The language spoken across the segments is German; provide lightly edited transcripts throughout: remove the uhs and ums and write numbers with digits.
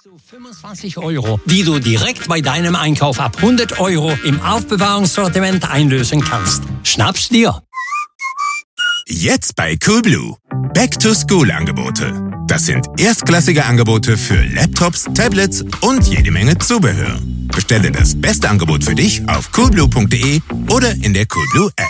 25 €, die du direkt bei deinem Einkauf ab 100 € im Aufbewahrungssortiment einlösen kannst. Schnapp's dir! Jetzt bei Coolblue. Back-to-School-Angebote. Das sind erstklassige Angebote für Laptops, Tablets und jede Menge Zubehör. Bestelle das beste Angebot für dich auf coolblue.de oder in der Coolblue App.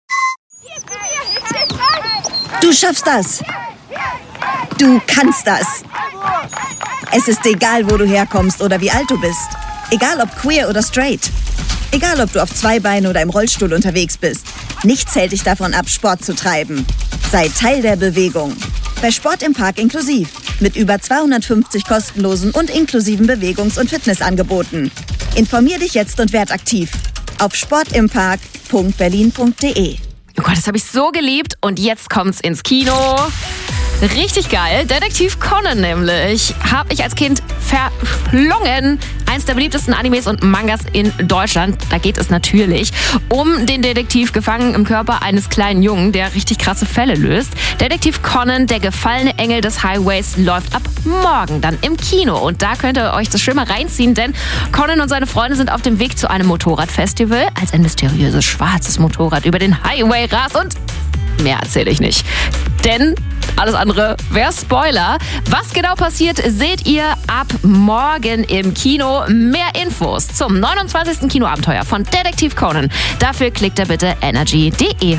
Du schaffst das. Du kannst das. Es ist egal, wo du herkommst oder wie alt du bist. Egal ob queer oder straight. Egal ob du auf zwei Beinen oder im Rollstuhl unterwegs bist. Nichts hält dich davon ab, Sport zu treiben. Sei Teil der Bewegung. Bei Sport im Park inklusiv. Mit über 250 kostenlosen und inklusiven Bewegungs- und Fitnessangeboten. Informier dich jetzt und werd aktiv. Auf sportimpark.berlin.de. Oh Gott, das habe ich so geliebt und jetzt kommt's ins Kino. Richtig geil. Detektiv Conan nämlich. Habe ich als Kind verschlungen. Eins der beliebtesten Animes und Mangas in Deutschland. Da geht es natürlich um den Detektiv gefangen im Körper eines kleinen Jungen, der richtig krasse Fälle löst. Detektiv Conan, der gefallene Engel des Highways, läuft ab morgen dann im Kino. Und da könnt ihr euch das schön mal reinziehen, denn Conan und seine Freunde sind auf dem Weg zu einem Motorradfestival, als ein mysteriöses schwarzes Motorrad über den Highway rast und mehr erzähle ich nicht. Denn alles andere wäre Spoiler. Was genau passiert, seht ihr ab morgen im Kino. Mehr Infos zum 29. Kinoabenteuer von Detektiv Conan. Dafür klickt ihr bitte energy.de.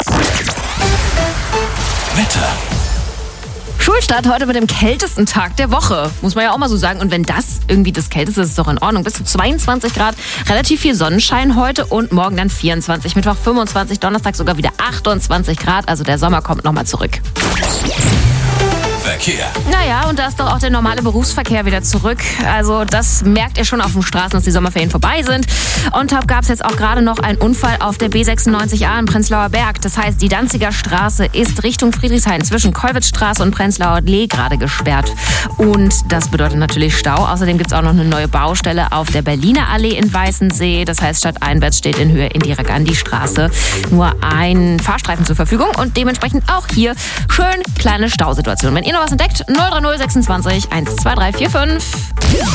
Wetter. Schulstart heute mit dem kältesten Tag der Woche, muss man ja auch mal so sagen. Und wenn das irgendwie das Kälteste ist, ist doch in Ordnung. Bis zu 22 Grad, relativ viel Sonnenschein heute und morgen dann 24, Mittwoch 25, Donnerstag sogar wieder 28 Grad. Also der Sommer kommt nochmal zurück. Verkehr. Naja, und da ist doch auch der normale Berufsverkehr wieder zurück. Also das merkt ihr schon auf den Straßen, dass die Sommerferien vorbei sind. On top gab es jetzt auch gerade noch einen Unfall auf der B96A in Prenzlauer Berg. Das heißt, die Danziger Straße ist Richtung Friedrichshain zwischen Kollwitzstraße und Prenzlauer Allee gerade gesperrt. Und das bedeutet natürlich Stau. Außerdem gibt es auch noch eine neue Baustelle auf der Berliner Allee in Weißensee. Das heißt, stadteinwärts steht in Höhe Indira Gandhi Straße nur ein Fahrstreifen zur Verfügung. Und dementsprechend auch hier schön kleine Stausituationen. Wenn ihr noch was entdeckt, 030 26 12345.